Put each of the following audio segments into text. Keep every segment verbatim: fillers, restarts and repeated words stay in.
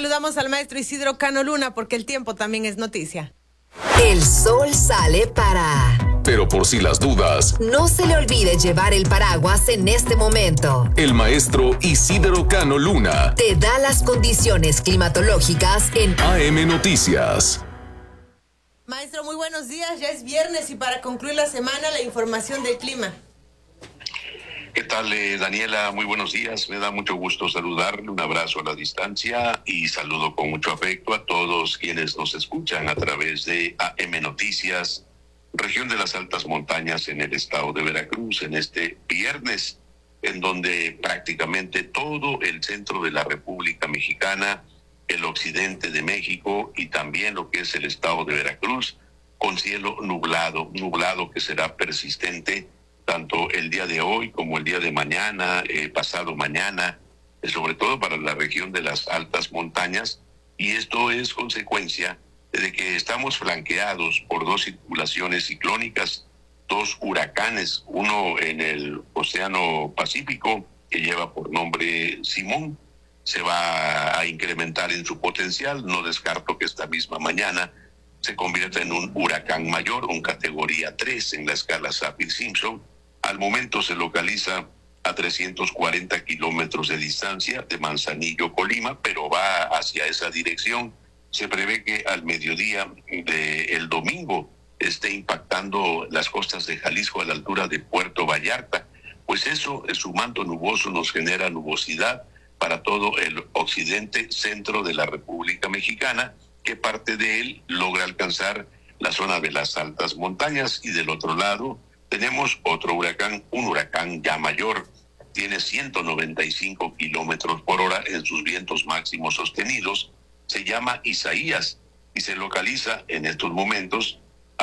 saludamos al maestro Isidro Cano Luna porque el tiempo también es noticia. El sol sale para... Pero por si las dudas, no se le olvide llevar el paraguas en este momento. El maestro Isidro Cano Luna te da las condiciones climatológicas en A M Noticias. Maestro, muy buenos días. Ya es viernes y para concluir la semana, la información del clima. ¿Qué tal, eh, Daniela? Muy buenos días. Me da mucho gusto saludarle. Un abrazo a la distancia y saludo con mucho afecto a todos quienes nos escuchan a través de A M Noticias, región de las altas montañas en el estado de Veracruz, en este viernes, en donde prácticamente todo el centro de la República Mexicana, el occidente de México y también lo que es el estado de Veracruz, con cielo nublado, nublado que será persistente tanto el día de hoy como el día de mañana, eh, pasado mañana, eh, sobre todo para la región de las altas montañas, y esto es consecuencia de que estamos flanqueados por dos circulaciones ciclónicas, dos huracanes, uno en el Océano Pacífico, que lleva por nombre Simón, se va a incrementar en su potencial. No descarto que esta misma mañana se convierta en un huracán mayor, un categoría tres en la escala Saffir-Simpson. Al momento se localiza a trescientos cuarenta kilómetros de distancia de Manzanillo, Colima, pero va hacia esa dirección. Se prevé que al mediodía del domingo esté impactando las costas de Jalisco a la altura de Puerto Vallarta. Pues eso, su manto nuboso nos genera nubosidad para todo el occidente centro de la República Mexicana, que parte de él logra alcanzar la zona de las altas montañas, y del otro lado tenemos otro huracán, un huracán ya mayor, tiene ciento noventa y cinco kilómetros por hora en sus vientos máximos sostenidos, se llama Isaías y se localiza en estos momentos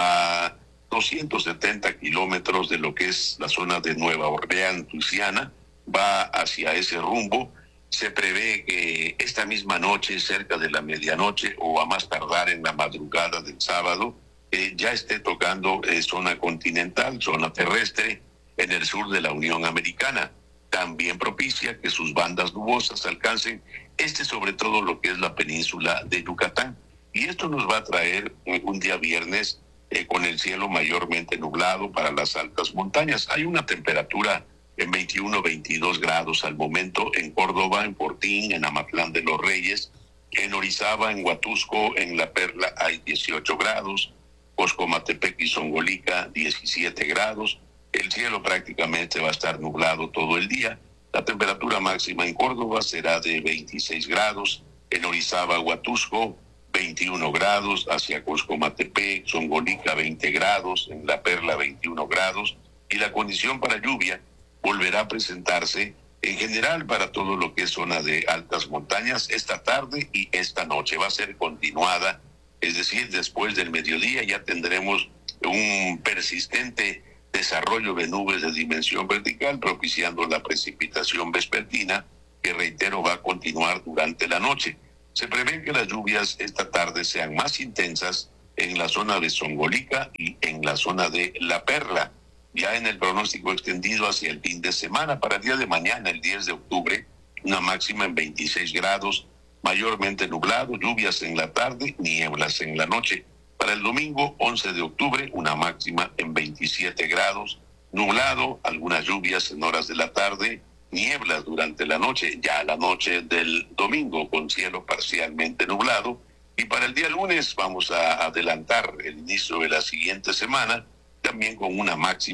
a doscientos setenta kilómetros de lo que es la zona de Nueva Orleans, Luisiana, va hacia ese rumbo. Se prevé que esta misma noche, cerca de la medianoche o a más tardar en la madrugada del sábado, eh, ya esté tocando eh, zona continental, zona terrestre, en el sur de la Unión Americana. También propicia que sus bandas nubosas alcancen este, sobre todo lo que es la península de Yucatán. Y esto nos va a traer un día viernes eh, con el cielo mayormente nublado para las altas montañas. Hay una temperatura en veintiuno, veintidós grados al momento en Córdoba, en Portín, en Amatlán de los Reyes, en Orizaba, en Huatusco, en La Perla hay dieciocho grados, Coscomatepec y Zongolica diecisiete grados. El cielo prácticamente va a estar nublado todo el día. La temperatura máxima en Córdoba será de veintiséis grados, en Orizaba, Huatusco, veintiuno grados, hacia Coscomatepec, Zongolica, veinte grados, en La Perla, veintiuno grados, y la condición para lluvia volverá a presentarse en general para todo lo que es zona de altas montañas esta tarde y esta noche. Va a ser continuada, es decir, después del mediodía ya tendremos un persistente desarrollo de nubes de dimensión vertical, propiciando la precipitación vespertina, que reitero va a continuar durante la noche. Se prevé que las lluvias esta tarde sean más intensas en la zona de Zongolica y en la zona de La Perla. Ya en el pronóstico extendido hacia el fin de semana, para el día de mañana, el diez de octubre, una máxima en veintiséis grados, mayormente nublado, lluvias en la tarde, nieblas en la noche. Para el domingo, once de octubre, una máxima en veintisiete grados, nublado, algunas lluvias en horas de la tarde, nieblas durante la noche, ya la noche del domingo con cielo parcialmente nublado. Y para el día lunes vamos a adelantar el inicio de la siguiente semana, también con una máxima